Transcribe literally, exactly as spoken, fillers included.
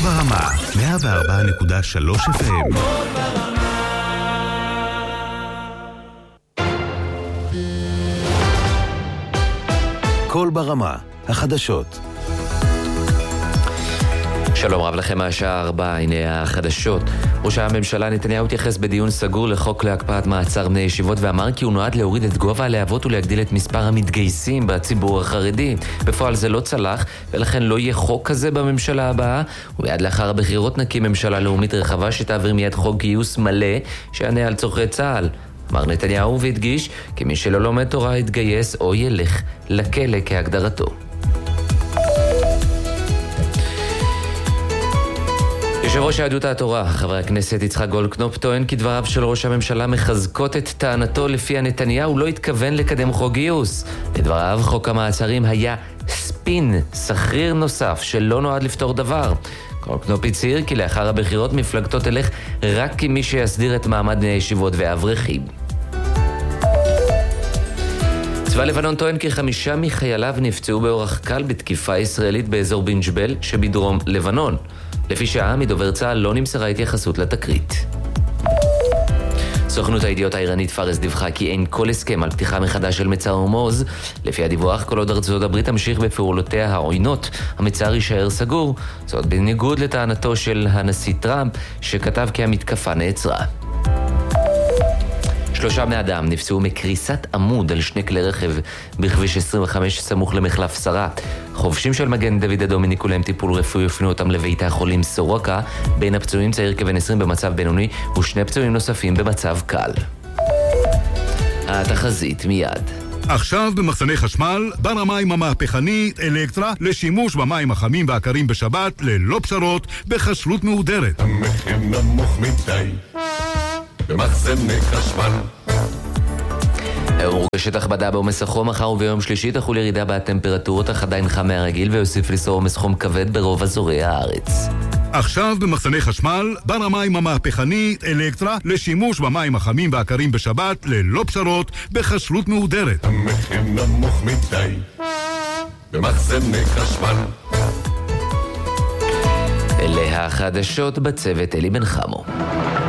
ברמה, מאה וארבע נקודה שלוש אף אם. קול ברמה, החדשות. שלום רב לכם, מהשעה ארבע, הנה החדשות. ראש הממשלה נתניהו התייחס בדיון סגור לחוק להקפאת מעצר בני ישיבות ואמר כי הוא נועד להוריד את גובה הלהבות ולהגדיל את מספר המתגייסים בציבור החרדי. בפועל זה לא צלח, ולכן לא יהיה חוק כזה בממשלה הבאה, ומיד לאחר הבחירות נקים ממשלה לאומית רחבה שתעביר מיד חוק גיוס מלא שיענה על צורכי צה"ל. אמר נתניהו והדגיש כי מי שלא לומד תורה יתגייס או ילך לכלא כהגדרתו. יושב ראש יהדות התורה, חבר הכנסת יצחק גולדקנופ, טוען כי דבריו של ראש הממשלה מחזקות את טענתו לפיה נתניהו לא התכוון לקדם חוק גיוס. לדבריו, חוק המעצרים היה ספין, סחריר נוסף שלא נועד לפתור דבר. גולדקנופ הצהיר כי לאחר הבחירות מפלגתו תלך רק עם מי שיסדיר את מעמד בני הישיבות ואברכים. צבא לבנון טוען כי חמישה מחייליו נפצעו באורח קל בתקיפה ישראלית באזור בינג'בל שבדרום לבנון. לפי שעה מדובר צה"ל לא נמסרה התייחסות לתקרית. סוכנות הידיעות האיראנית פארס דיווחה כי אין כל הסכם על פתיחה מחדש של מצר הורמוז. לפי הדיווח, כל עוד ארצות הברית תמשיך בפעולותיה העוינות, המצר יישאר סגור. זאת בניגוד לטענתו של הנשיא טראמפ, שכתב כי המתקפה נעצרה. שלושה בני אדם נפצעו מקריסת עמוד על שני כלי רכב בכביש עשרים וחמש סמוך למחלף שרה. חובשים של מגן דוד אדום העניקו להם טיפול רפואי ופנו אותם לבית החולים סורוקה. בין הפצועים צעיר כבן עשרים במצב בינוני ושני פצועים נוספים במצב קל. התחזית מיד. עכשיו במחסני חשמל, בר המים המהפכני אלקטרה לשימוש במים החמים והקרים בשבת ללא פשרות בחשלות מהודרת. המחיר נמוך מדי במחסני חשמל. מורגשת הכבדה בעומס החום. מחר וביום שלישי תחול ירידה בטמפרטורות, אך עדיין חם מהרגיל ויוסיף ליצור עומס חום כבד ברוב אזורי הארץ. עכשיו במחסני חשמל, בר המים המהפכני אלקטרה לשימוש במים החמים והקרים בשבת ללא פשרות בחשלות מהודרת. המחיר נמוך מדי במחסני חשמל. אלה החדשות, בצוות אלי בן חמו.